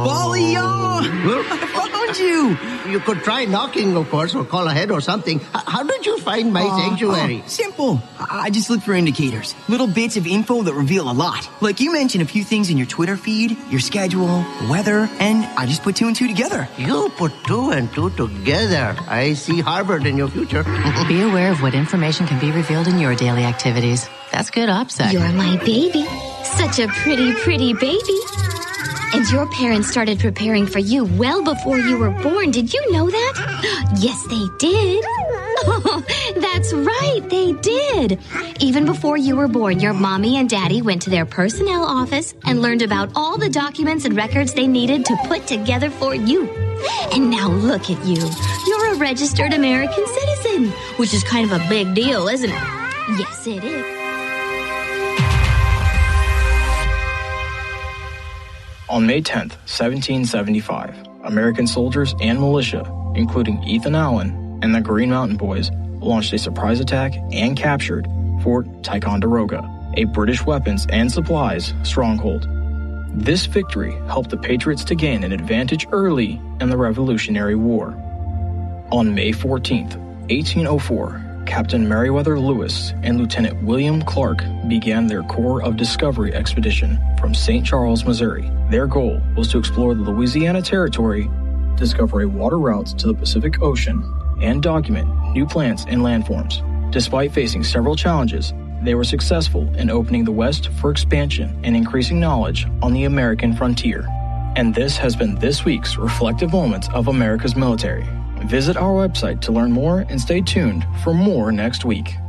Balio! I found you! You could try knocking, of course, or call ahead or something. How did you find my sanctuary? Simple. I just look for indicators. Little bits of info that reveal a lot. Like you mentioned a few things in your Twitter feed, your schedule, the weather, and I just put 2 and 2 together. You put 2 and 2 together. I see Harvard in your future. Be aware of what information can be revealed in your daily activities. That's good OPSEC. You're my baby. Such a pretty, pretty baby. And your parents started preparing for you well before you were born. Did you know that? Yes, they did. Oh, that's right, they did. Even before you were born, your mommy and daddy went to their personnel office and learned about all the documents and records they needed to put together for you. And now look at you. You're a registered American citizen, which is kind of a big deal, isn't it? Yes, it is. On May 10th, 1775, American soldiers and militia, including Ethan Allen and the Green Mountain Boys, launched a surprise attack and captured Fort Ticonderoga, a British weapons and supplies stronghold. This victory helped the Patriots to gain an advantage early in the Revolutionary War. On May 14th, 1804, Captain Meriwether Lewis and Lieutenant William Clark began their Corps of Discovery expedition from St. Charles, Missouri. Their goal was to explore the Louisiana Territory, discover a water route to the Pacific Ocean, and document new plants and landforms. Despite facing several challenges, they were successful in opening the West for expansion and increasing knowledge on the American frontier. And this has been this week's Reflective Moments of America's Military. Visit our website to learn more and stay tuned for more next week.